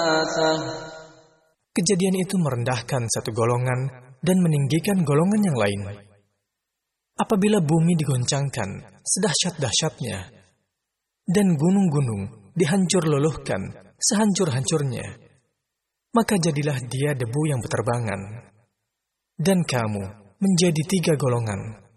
Kejadian itu merendahkan satu golongan dan meninggikan golongan yang lain. Apabila bumi digoncangkan sedahsyat-dahsyatnya dan gunung-gunung dihancur luluhkan sehancur-hancurnya, maka jadilah dia debu yang berterbangan, dan kamu menjadi 3 golongan.